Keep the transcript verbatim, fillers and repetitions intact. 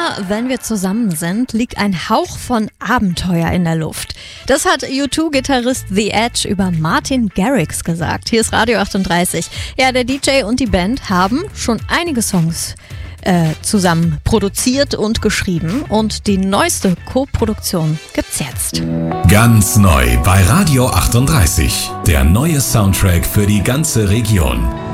Immer, wenn wir zusammen sind, liegt ein Hauch von Abenteuer in der Luft. Das hat U zwei Gitarrist The Edge über Martin Garrix gesagt. Hier ist Radio achtunddreißig. Ja, der D J und die Band haben schon einige Songs äh, zusammen produziert und geschrieben. Und die neueste Co-Produktion gibt's jetzt. Ganz neu bei Radio achtunddreißig. Der neue Soundtrack für die ganze Region.